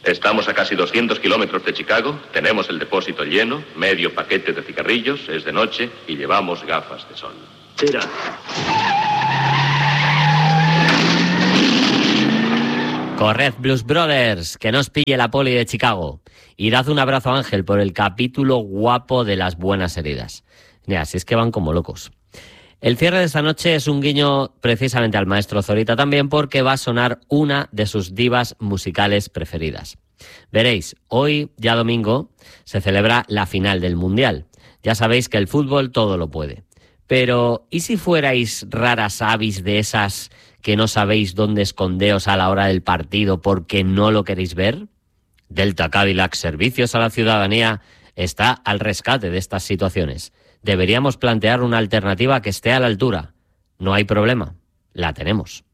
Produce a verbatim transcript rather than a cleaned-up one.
Estamos a casi doscientos kilómetros de Chicago, tenemos el depósito lleno, medio paquete de cigarrillos, es de noche y llevamos gafas de sol. Tira. Corred, Blues Brothers, que no os pille la poli de Chicago. Y dad un abrazo a Ángel por el capítulo guapo de las buenas heridas. Mira, si es que van como locos. El cierre de esta noche es un guiño precisamente al maestro Zorita también, porque va a sonar una de sus divas musicales preferidas. Veréis, hoy, ya domingo, se celebra la final del Mundial. Ya sabéis que el fútbol todo lo puede. Pero, ¿y si fuerais raras avis de esas que no sabéis dónde escondeos a la hora del partido porque no lo queréis ver? Delta Cadillac Servicios a la Ciudadanía está al rescate de estas situaciones. Deberíamos plantear una alternativa que esté a la altura. No hay problema, la tenemos.